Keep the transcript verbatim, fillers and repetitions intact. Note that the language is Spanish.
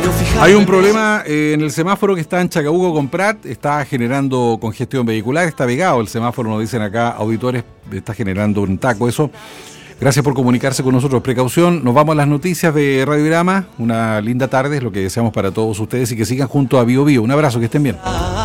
Hay un problema eh, en el semáforo que está en Chacabuco con Prat, está generando congestión vehicular, está pegado el semáforo, nos dicen acá auditores, está generando un taco eso. Gracias por comunicarse con nosotros. Precaución, nos vamos a las noticias de Radiograma. Una linda tarde es lo que deseamos para todos ustedes y que sigan junto a Bio Bio. Un abrazo, que estén bien.